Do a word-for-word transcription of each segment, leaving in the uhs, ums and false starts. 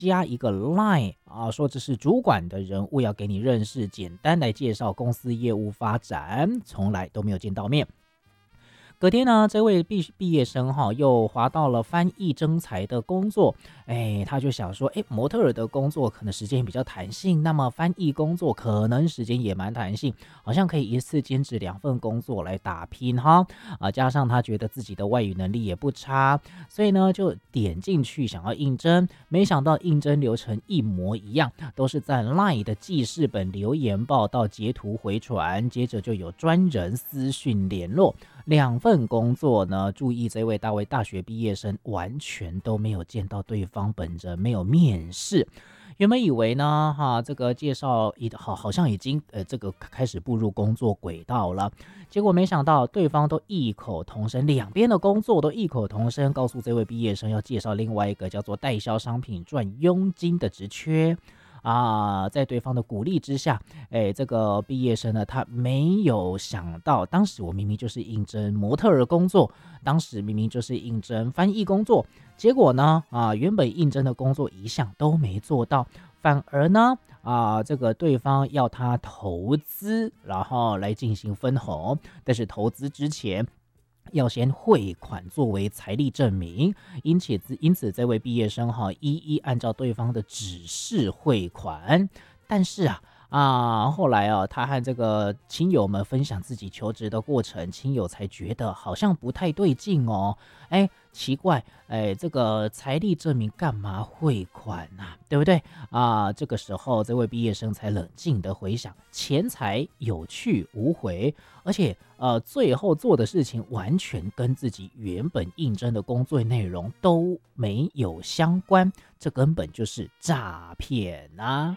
加一个 line 啊，说这是主管的人物要给你认识，简单来介绍公司业务发展，从来都没有见到面。隔天呢，这位毕毕业生哈又滑到了翻译征才的工作，哎，他就想说，哎，模特儿的工作可能时间比较弹性，那么翻译工作可能时间也蛮弹性，好像可以一次兼职两份工作来打拼哈啊，加上他觉得自己的外语能力也不差，所以呢就点进去想要应征，没想到应征流程一模一样，都是在 LINE 的记事本留言报到截图回传，接着就有专人私讯联络。两份工作呢，注意这位大卫大学毕业生完全都没有见到对方本人，没有面试。原本以为呢，哈，这个介绍一好好像已经呃这个开始步入工作轨道了，结果没想到对方都异口同声，两边的工作都异口同声，告诉这位毕业生要介绍另外一个叫做代销商品赚佣金的职缺。啊，在对方的鼓励之下，哎，这个毕业生呢，他没有想到，当时我明明就是应征模特儿工作，当时明明就是应征翻译工作，结果呢，啊，原本应征的工作一项都没做到，反而呢，啊，这个对方要他投资，然后来进行分红，但是投资之前要先汇款作为财力证明，因此因此这位毕业生哈一一按照对方的指示汇款，但是啊啊后来啊他和这个亲友们分享自己求职的过程，亲友才觉得好像不太对劲哦，哎奇怪，哎这个财力证明干嘛汇款啊，对不对啊？这个时候这位毕业生才冷静的回想，钱财有去无回，而且呃，最后做的事情完全跟自己原本应征的工作内容都没有相关，这根本就是诈骗啊！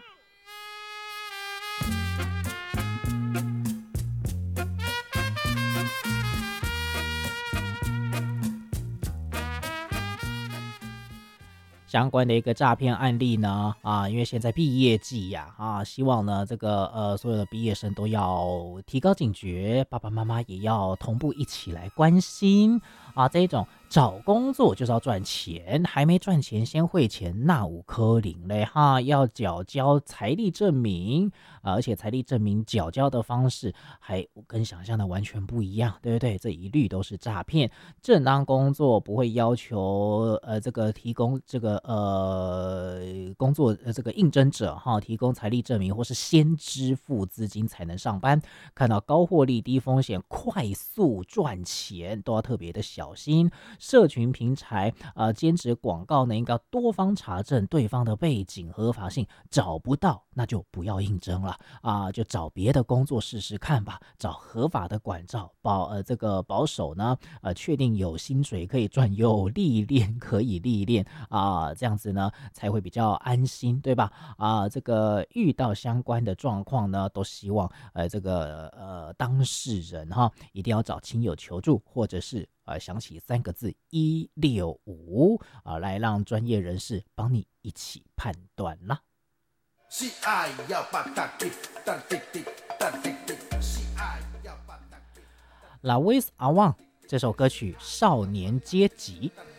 相关的一个诈骗案例呢，啊，因为现在毕业季呀，啊，希望呢这个呃所有的毕业生都要提高警觉，爸爸妈妈也要同步一起来关心啊，这一种找工作就是要赚钱，还没赚钱先汇钱，那五颗零嘞哈，要缴交财力证明，啊，而且财力证明缴交的方式还跟想象的完全不一样，对不对？这一律都是诈骗。正当工作不会要求呃这个提供这个呃工作呃这个应征者哈提供财力证明或是先支付资金才能上班，看到高获利低风险快速赚钱都要特别的小心。社群平台呃兼职广告呢应该多方查证对方的背景合法性，找不到那就不要应征了啊，就找别的工作试试看吧，找合法的管照保呃这个保守呢呃确定有薪水可以赚，有历练可以历练啊，这样子呢才会比较安心，对吧？啊，这个遇到相关的状况呢，都希望呃这个呃当事人哈一定要找亲友求助，或者是呃想起三个字一六五啊，来让专业人士帮你一起判断啦。La Voice a w a n 这首歌曲《少年阶级》。